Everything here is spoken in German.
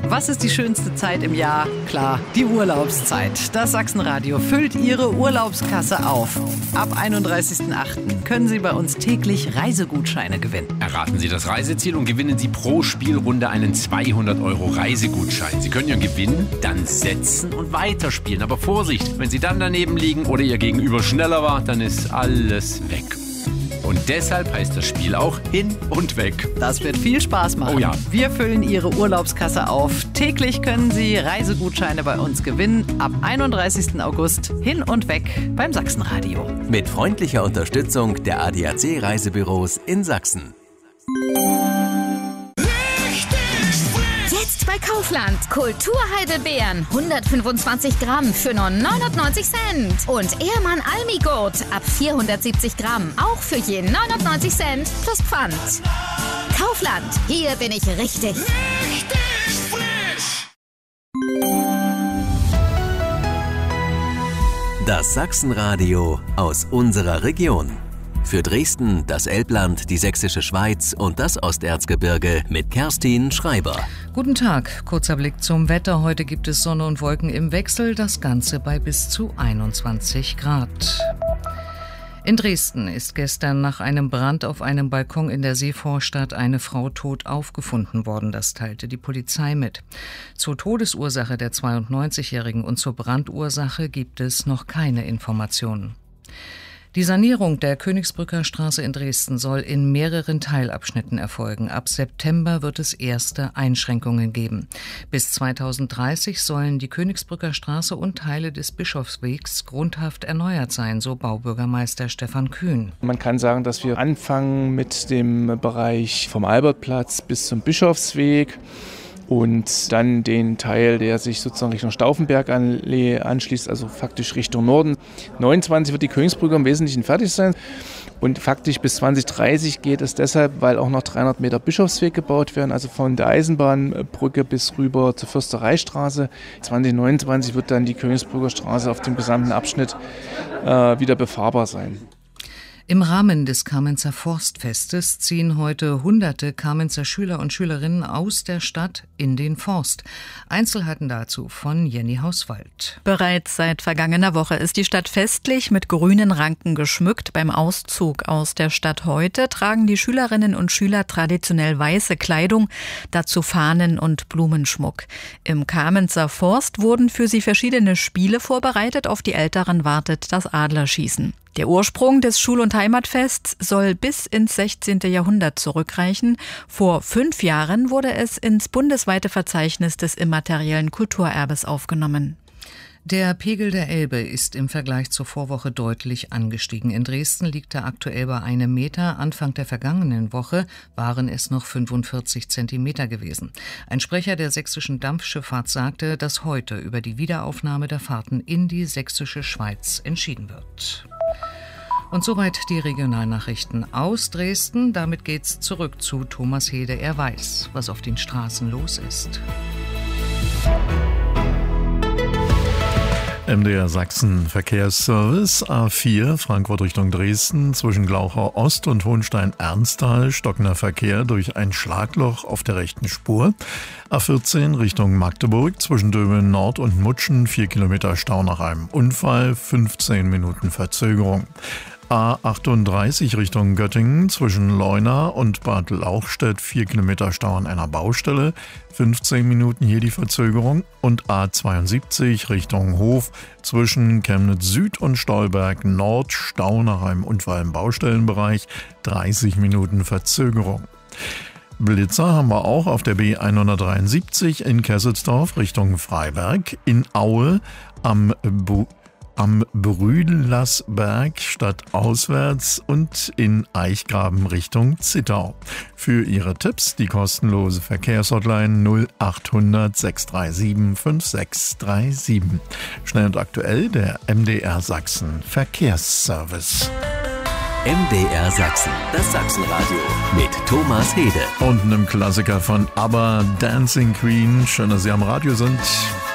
Was ist die schönste Zeit im Jahr? Klar, die Urlaubszeit. Das Sachsenradio füllt Ihre Urlaubskasse auf. Ab 31.08. können Sie bei uns täglich Reisegutscheine gewinnen. Erraten Sie das Reiseziel und gewinnen Sie pro Spielrunde einen 200€ Reisegutschein. Sie können Ihren Gewinn dann setzen und weiterspielen. Aber Vorsicht, wenn Sie dann daneben liegen oder Ihr Gegenüber schneller war, dann ist alles weg. Und deshalb heißt das Spiel auch Hin und Weg. Das wird viel Spaß machen. Oh ja. Wir füllen Ihre Urlaubskasse auf. Täglich können Sie Reisegutscheine bei uns gewinnen. Ab 31. August Hin und Weg beim Sachsenradio. Mit freundlicher Unterstützung der ADAC Reisebüros in Sachsen. Jetzt bei Kaufland. Kulturheidelbeeren 125 Gramm für nur 99 Cent. Und Ehrmann Almigurt ab 470 Gramm. Auch für je 99 Cent plus Pfand. Kaufland. Hier bin ich richtig. Richtig frisch. Das Sachsenradio aus unserer Region. Für Dresden, das Elbland, die Sächsische Schweiz und das Osterzgebirge mit Kerstin Schreiber. Guten Tag, kurzer Blick zum Wetter. Heute gibt es Sonne und Wolken im Wechsel, das Ganze bei bis zu 21 Grad. In Dresden ist gestern nach einem Brand auf einem Balkon in der Seevorstadt eine Frau tot aufgefunden worden. Das teilte die Polizei mit. Zur Todesursache der 92-Jährigen und zur Brandursache gibt es noch keine Informationen. Die Sanierung der Königsbrücker Straße in Dresden soll in mehreren Teilabschnitten erfolgen. Ab September wird es erste Einschränkungen geben. Bis 2030 sollen die Königsbrücker Straße und Teile des Bischofswegs grundhaft erneuert sein, so Baubürgermeister Stefan Kühn. Man kann sagen, dass wir anfangen mit dem Bereich vom Albertplatz bis zum Bischofsweg und dann den Teil, der sich sozusagen Richtung Stauffenbergallee anschließt, also faktisch Richtung Norden. 29 wird die Königsbrücke im Wesentlichen fertig sein und faktisch bis 2030 geht es deshalb, weil auch noch 300 Meter Bischofsweg gebaut werden, also von der Eisenbahnbrücke bis rüber zur Fürstereistraße. 2029 wird dann die Königsbrücker Straße auf dem gesamten Abschnitt wieder befahrbar sein. Im Rahmen des Kamenzer Forstfestes ziehen heute hunderte Kamenzer Schüler und Schülerinnen aus der Stadt in den Forst. Einzelheiten dazu von Jenny Hauswald. Bereits seit vergangener Woche ist die Stadt festlich mit grünen Ranken geschmückt. Beim Auszug aus der Stadt heute tragen die Schülerinnen und Schüler traditionell weiße Kleidung, dazu Fahnen und Blumenschmuck. Im Kamenzer Forst wurden für sie verschiedene Spiele vorbereitet. Auf die Älteren wartet das Adlerschießen. Der Ursprung des Schul- und Heimatfests soll bis ins 16. Jahrhundert zurückreichen. Vor 5 Jahren wurde es ins bundesweite Verzeichnis des immateriellen Kulturerbes aufgenommen. Der Pegel der Elbe ist im Vergleich zur Vorwoche deutlich angestiegen. In Dresden liegt er aktuell bei 1 Meter. Anfang der vergangenen Woche waren es noch 45 Zentimeter gewesen. Ein Sprecher der sächsischen Dampfschifffahrt sagte, dass heute über die Wiederaufnahme der Fahrten in die sächsische Schweiz entschieden wird. Und soweit die Regionalnachrichten aus Dresden. Damit geht's zurück zu Thomas Hede. Er weiß, was auf den Straßen los ist. MDR Sachsen Verkehrsservice A4 Frankfurt Richtung Dresden zwischen Glauchau Ost und Hohenstein-Ernsthal stockender Verkehr durch ein Schlagloch auf der rechten Spur. A14 Richtung Magdeburg zwischen Dömen Nord und Mutschen 4 Kilometer Stau nach einem Unfall, 15 Minuten Verzögerung. A38 Richtung Göttingen zwischen Leuna und Bad Lauchstädt 4 Kilometer Stau an einer Baustelle, 15 Minuten hier die Verzögerung. Und A72 Richtung Hof zwischen Chemnitz Süd und Stolberg Nord Stau nach einem Unfall im Baustellenbereich, 30 Minuten Verzögerung. Blitzer haben wir auch auf der B173 in Kesselsdorf Richtung Freiberg, in Aue am Brüdelasberg stadtauswärts und in Eichgraben Richtung Zittau. Für Ihre Tipps die kostenlose Verkehrshotline 0800 637 5637. Schnell und aktuell der MDR Sachsen Verkehrsservice. MDR Sachsen, das Sachsenradio mit Thomas Hede. Und einem Klassiker von ABBA, Dancing Queen. Schön, dass Sie am Radio sind.